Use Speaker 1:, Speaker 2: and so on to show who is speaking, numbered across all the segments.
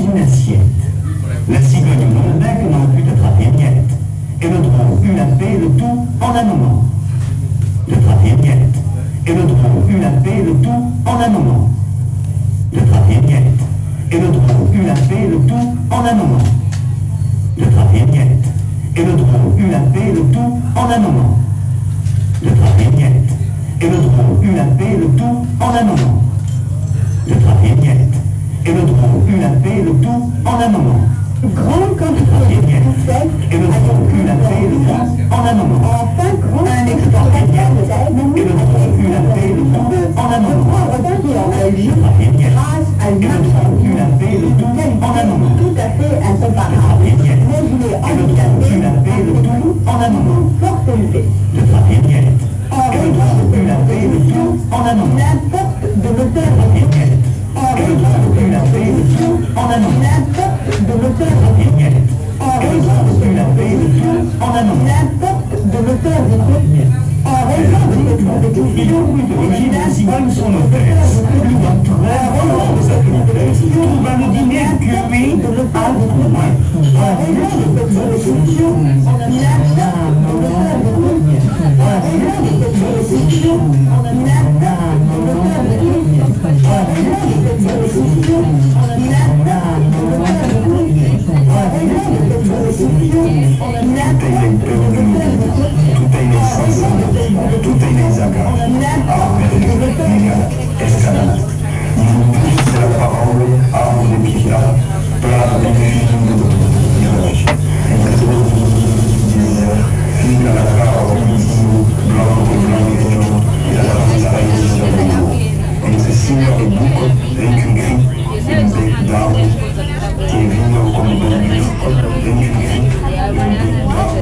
Speaker 1: une assiette. La cigogne dans le bec n'en put attraper miette. Et le drôle eut la paix, le tout en un moment. D'attraper miette. Et le drôle eut la paix, le tout en un moment. D'attraper miette. Et le drôle eut la paix, le tout en un moment. D'attraper miette. Et le drôle eut la paix, le tout en un moment. D'attraper miette. Et le drôle eut la paix, le tout en un moment. D'attraper miette. Et le drôle eut la paix, le tout en un moment.
Speaker 2: Grande quantité
Speaker 1: et le drôle eut la paix, le tout en un moment.
Speaker 2: Enfin, un export
Speaker 1: et le drôle eut la paix, le tout en un moment.
Speaker 2: grâce à
Speaker 1: Et le drôle eut la paix, le tout en un moment.
Speaker 2: tout à fait incomparable, mais il est
Speaker 1: Et le drôle eut la paix, le tout en un moment.
Speaker 2: fort élevé.
Speaker 1: De frapper miette. Et le drôle eut la paix, le tout en un moment.
Speaker 2: N'importe de l'auteur
Speaker 1: Et le drôle eut la paix, le tout en un moment.
Speaker 2: n'importe de l'auteur
Speaker 1: Et miette. Et le drôle eut la paix, le tout en un moment.
Speaker 2: n'importe de l'auteur en raison de cette compétition,
Speaker 1: D'origine, les cigognes sont noblesse. Louant très vraiment de sa politesse, trouve un dîner curé à point.
Speaker 2: en raison de cette compétition,
Speaker 1: Tout est les sensations, tout est les agarres. Escalade. C'est la parole, arbre des pierres, plat des nuages. Fille à la part, blanc, et à la et ce signeur de boucle, avec une grille, une bec d'arbre, qui est venu comme une bonne grille, avec une grille, une bec d'arbre.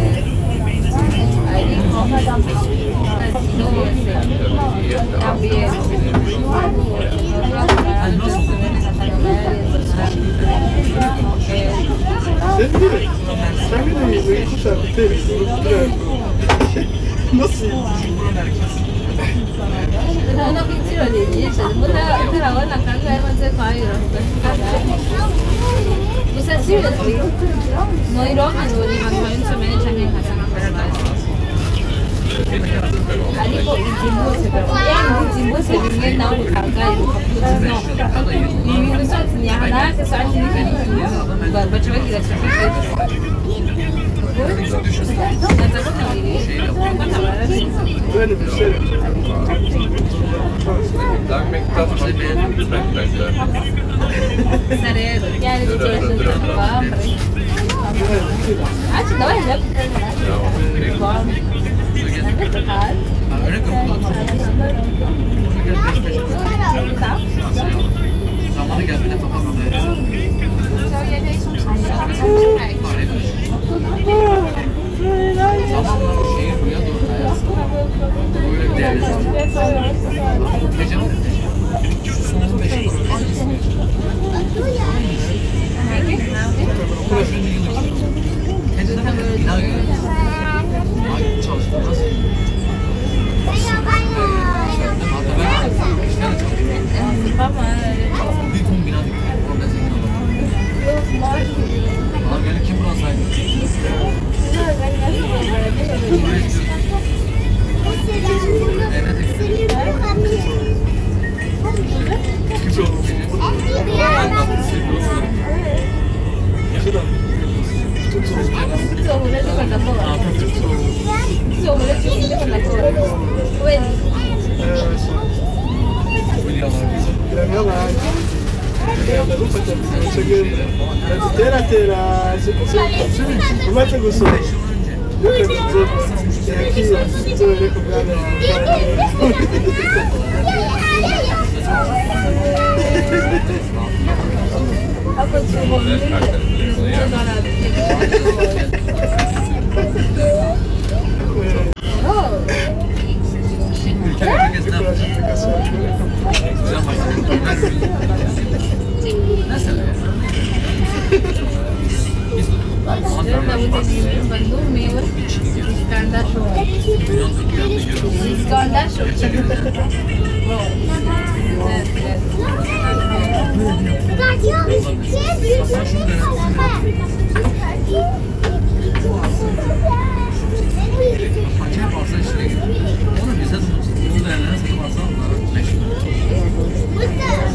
Speaker 3: Una pictura di 10, però una casa è quanto fai, cosa si vede qui? Noi romani non rimangono in c'è mia casa Alipo il Zimbabwe però il Zimbabwe non è nato no il risultato ne ha dato santi di finito guarda faceva che la c'è
Speaker 4: Böyle bir şey.
Speaker 5: Lang McDonald's är det spännande.
Speaker 3: Sarebbe, chiaro che c'è la Ah, ci dove è?
Speaker 5: Zamanı geldiğinde kapatmadı. Zamanla şehir buraya doğru böyle bir değerli. Gece son 5 yıl. Projenin yılı. Tezden böyle bina Ay çalıştım nasıl? Hatta ben işlerle çalışıyorum. Bir kombina dikkat. Orada zengin olalım. Adam gelip kim burasaydı? Kimse oldu
Speaker 4: Macie go sobie.
Speaker 3: Skandal
Speaker 5: Hakeme varsa işine gidiyor. Onu bize de bu değerlerine satın alsa onlara 5 lira.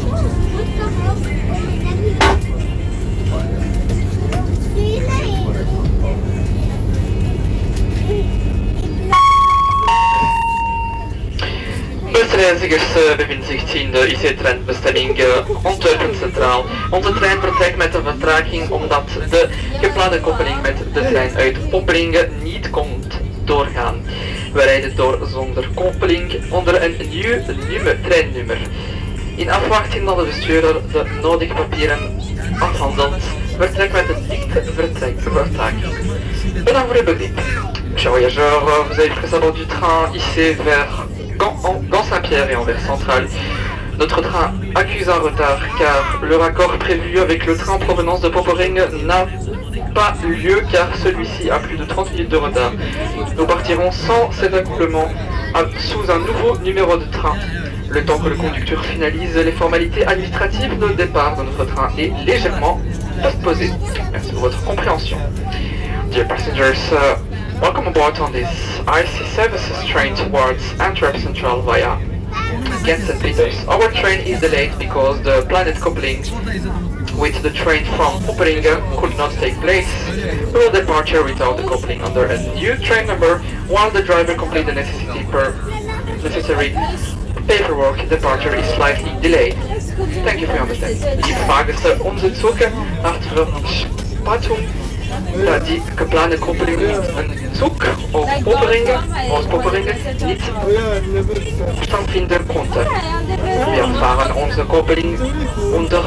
Speaker 6: Beste reizigers, bevindt zich in de IC-treinbestemming Antwerpen Centraal. Onze trein vertrekt met een vertraging omdat de geplande koppeling met de trein uit Poppelinge niet komt doorgaan. We rijden door zonder koppeling onder een nieuw treinnummer. In afwachting dat de bestuurder de nodige papieren afhandelt, vertrekt met een lichte vertraging. Bedankt voor uw begrip. Chers voyageurs, vous avez pris à bord du train IC vers Gand Saint-Pierre et Anvers Central. Notre train accuse un retard car le raccord prévu avec le train en provenance de Popering n'a pas eu lieu car celui-ci a plus de 30 minutes de retard. Nous partirons sans cet accouplement sous un nouveau numéro de train. Le temps que le conducteur finalise les formalités administratives, le départ de notre train est légèrement postposé. Merci pour votre compréhension. Dear passengers, welcome aboard on this IC services train towards Antwerp Central via Ghent St. Peters. Our train is delayed because the planned coupling with the train from Poperinge could not take place. We will departure without the coupling under a new train number while the driver completes the necessary paperwork. Departure is slightly delayed. Thank you for your understanding. Liebe Fahrgäste, unser Zug nach Verspätung, da die geplante Koppeling mit einem Zug aus Poperingen nicht stattfinden konnte. Wir fahren unsere Koppeling unter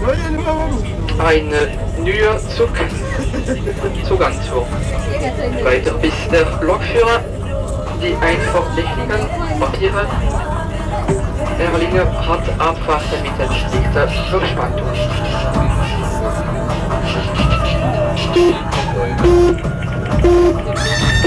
Speaker 6: einen neuen Zuganzug. Weiter bis der Lokführer die einvernehmlichen Papiere erlingen hat, abwarten mit entschlichter Verspätung.
Speaker 5: Thank you.